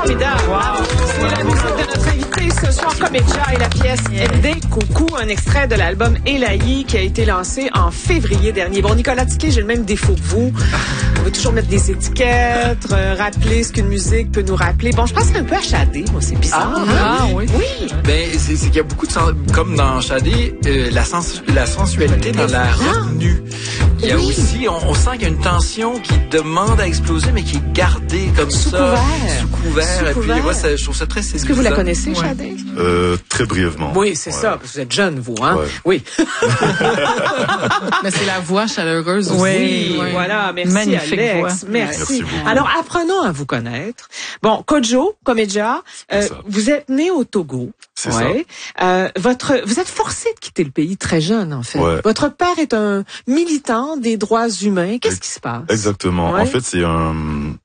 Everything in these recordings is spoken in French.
Formidable. Wow. C'est la musique de notre invité ce soir, Comédia, et la pièce Ndé Coucou, un extrait de l'album Elaï qui a été lancé en février dernier. Bon, Nicolas Tiquet, j'ai le même défaut que vous. On veut toujours mettre des étiquettes, rappeler ce qu'une musique peut nous rappeler. Bon, je pense un peu à Shadé, moi, c'est bizarre. Oui. Oui. Ben, c'est qu'il y a beaucoup de comme dans Shadé, la sensualité dans la retenue. Il y a aussi, on sent qu'il y a une tension qui demande à exploser, mais qui est gardée comme sous ça. Sous couvert. Et puis, moi, je trouve ça très séduisant. Est-ce que vous la connaissez, Shadé? Très brièvement. Oui, c'est ça, parce que vous êtes jeune, vous, hein? Ouais. Oui. Mais c'est la voix chaleureuse aussi. Oui, voilà. Merci, Magnifique Alex. voix. Merci. Alors, apprenons à vous connaître. Bon, Kojo, Comédia, vous êtes né au Togo. C'est ça. Vous êtes forcé de quitter le pays très jeune, en fait. Ouais. Votre père est un militant des droits humains. Qu'est-ce qui se passe? Exactement. Ouais. En fait, c'est un...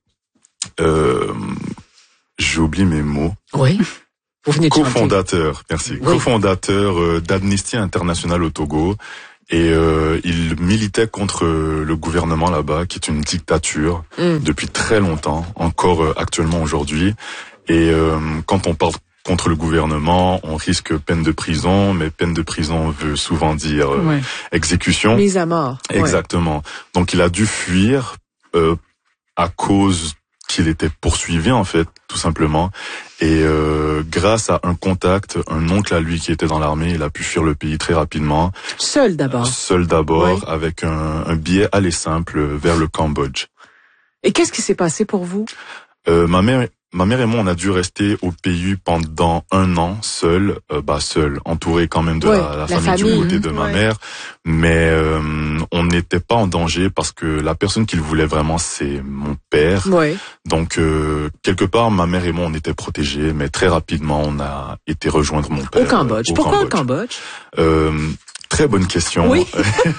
j'ai oublié mes mots. Oui. Vous venez de chanter. Co-fondateur, merci. Oui. Co-fondateur d'Amnesty International au Togo. Et il militait contre le gouvernement là-bas, qui est une dictature depuis très longtemps, encore actuellement aujourd'hui. Et quand on parle contre le gouvernement, on risque peine de prison, mais peine de prison veut souvent dire exécution. Mise à mort. Exactement. Donc il a dû fuir à cause qu'il était poursuivi, en fait, tout simplement. Et grâce à un contact, un oncle à lui qui était dans l'armée, il a pu fuir le pays très rapidement. Seul d'abord. Seul d'abord, avec un billet aller simple vers le Cambodge. Et qu'est-ce qui s'est passé pour vous? Ma mère et moi, on a dû rester au pays pendant 1 an, seul, entouré quand même de la famille du côté de ma mère, mais on n'était pas en danger parce que la personne qu'il voulait vraiment, c'est mon père. Oui. Donc, quelque part, ma mère et moi, on était protégés, mais très rapidement, on a été rejoindre mon père. Au Cambodge. Pourquoi au Cambodge? Très bonne question. Oui.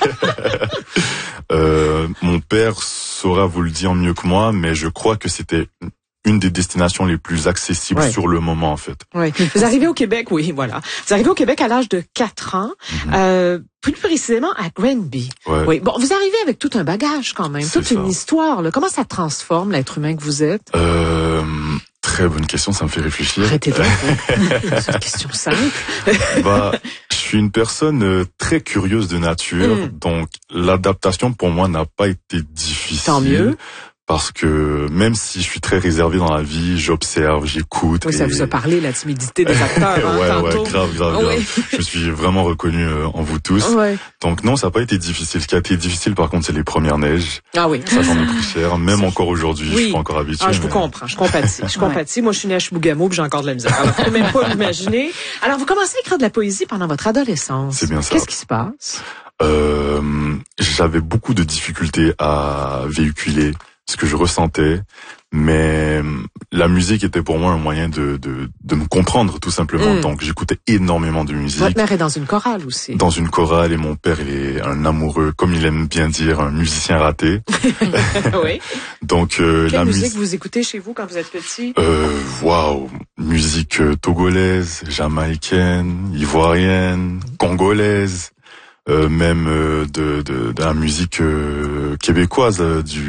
Mon père saura vous le dire mieux que moi, mais je crois que c'était une des destinations les plus accessibles sur le moment, en fait. Oui. Vous arrivez au Québec, oui, voilà. Vous arrivez au Québec à l'âge de 4 ans, plus précisément à Granby. Ouais. Oui. Bon, vous arrivez avec tout un bagage quand même, toute une histoire, là. Comment ça transforme l'être humain que vous êtes? Très bonne question, ça me fait réfléchir. Arrêtez donc. C'est une question simple. Je suis une personne très curieuse de nature, donc l'adaptation pour moi n'a pas été difficile. Tant mieux. Parce que même si je suis très réservé dans la vie, j'observe, j'écoute. Oui, ça vous a parlé, la timidité des acteurs, tantôt. grave. Oui. Je suis vraiment reconnu en vous tous. Ouais. Donc non, ça n'a pas été difficile. Ce qui a été difficile, par contre, c'est les premières neiges. Ah oui. Ça, j'en ai pris cher. Même encore aujourd'hui, je suis pas encore habitué. Ah, je vous comprends. Je compatis. Moi, je suis née à Chibougamau, puis j'ai encore de la misère. Alors, je peux même pas l'imaginer. Alors, vous commencez à écrire de la poésie pendant votre adolescence. C'est bien ça. Qu'est-ce qui se passe? J'avais beaucoup de difficultés à véhiculer ce que je ressentais, mais la musique était pour moi un moyen de me comprendre, tout simplement. Donc j'écoutais énormément de musique. Votre mère est dans une chorale aussi. Dans une chorale, et mon père, il est un amoureux, comme il aime bien dire, un musicien raté. Oui. Donc quelle musique vous écoutez chez vous quand vous êtes petit? Musique togolaise, jamaïcaine, ivoirienne, congolaise. Même de la musique québécoise,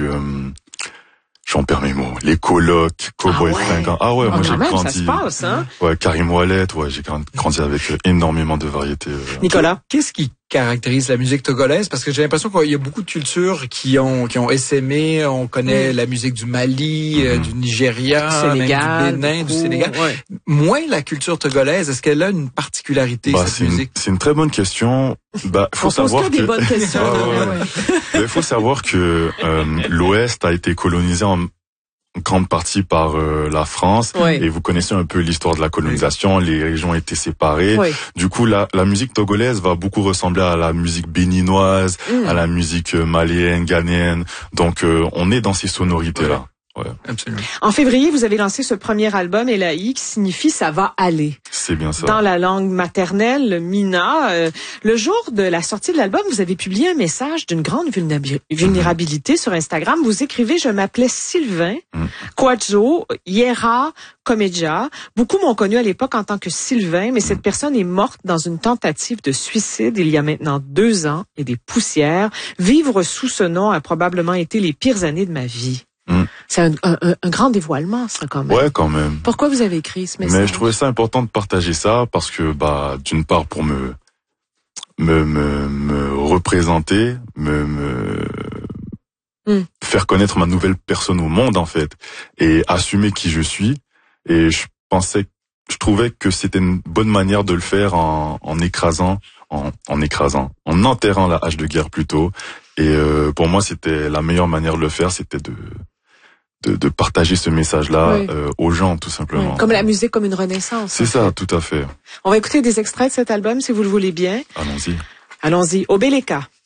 j'en perds mes mots, les colocs, Cowboy Fringant. Ah ouais, moi j'ai grandi. Ça se passe, hein? Ouais, Karim Ouellet, j'ai grandi avec énormément de variétés. Nicolas? Qu'est-ce qui caractérise la musique togolaise? Parce que j'ai l'impression qu'il y a beaucoup de cultures qui ont essaimé. On connaît la musique du Mali, du Nigeria, Sénégal, même du Bénin, du Sénégal. Ouais. Moins la culture togolaise. Est-ce qu'elle a une particularité, cette musique? C'est une très bonne question. Faut savoir que... des bonnes questions. Il faut savoir que l'Ouest a été colonisé en grande partie par la France, et vous connaissez un peu l'histoire de la colonisation, les régions étaient séparées. Du coup, la musique togolaise va beaucoup ressembler à la musique béninoise, à la musique malienne, ghanéenne. Donc, on est dans ces sonorités-là. Ouais. Absolument. En février, vous avez lancé ce premier album, Elaï, qui signifie « Ça va aller ». C'est bien ça. Dans la langue maternelle, le Mina. Le jour de la sortie de l'album, vous avez publié un message d'une grande vulnérabilité sur Instagram. Vous écrivez « Je m'appelais Sylvain, Quadzo, Yera, Comédia. Beaucoup m'ont connu à l'époque en tant que Sylvain, mais cette personne est morte dans une tentative de suicide il y a maintenant 2 ans et des poussières. Vivre sous ce nom a probablement été les pires années de ma vie. » C'est un grand dévoilement, ça, quand même. Ouais, quand même. Pourquoi vous avez écrit ce message? Mais je trouvais ça important de partager ça parce que, d'une part, pour me représenter, faire connaître ma nouvelle personne au monde, en fait, et assumer qui je suis. Et je trouvais que c'était une bonne manière de le faire en enterrant la hache de guerre plutôt. Et pour moi, c'était la meilleure manière de le faire, c'était de partager ce message-là aux gens, tout simplement. Comme la musique, comme une renaissance. C'est ça, tout à fait. On va écouter des extraits de cet album, si vous le voulez bien. Allons-y. Allons-y. Obeleka.